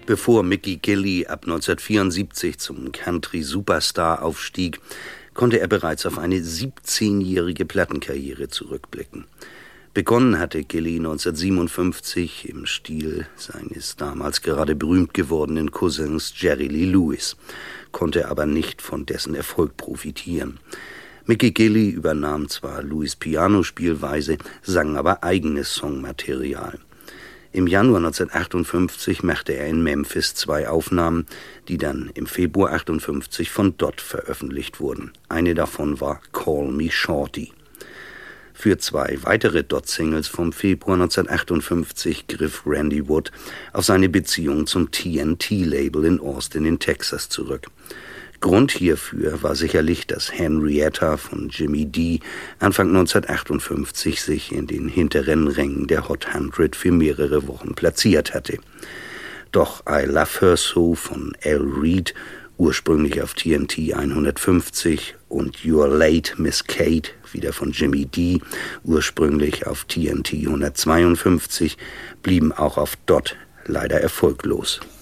Bevor Mickey Gilley ab 1974 zum Country-Superstar aufstieg, konnte er bereits auf eine 17-jährige Plattenkarriere zurückblicken. Begonnen hatte Gilley 1957 im Stil seines damals gerade berühmt gewordenen Cousins Jerry Lee Lewis, konnte aber nicht von dessen Erfolg profitieren. Mickey Gilley übernahm zwar Lewis' Pianospielweise, sang aber eigenes Songmaterial. Im Januar 1958 machte er in Memphis 2 Aufnahmen, die dann im Februar 1958 von Dodd veröffentlicht wurden. Eine davon war Call Me Shorty. Für 2 weitere Dodd-Singles vom Februar 1958 griff Randy Wood auf seine Beziehung zum TNT-Label in Austin in Texas zurück. Grund hierfür war sicherlich, dass Henrietta von Jimmy D. Anfang 1958 sich in den hinteren Rängen der Hot 100 für mehrere Wochen platziert hatte. Doch I Love Her So von Al Reed, ursprünglich auf TNT 150, und You're Late, Miss Kate, wieder von Jimmy D., ursprünglich auf TNT 152, blieben auch auf Dodd leider erfolglos.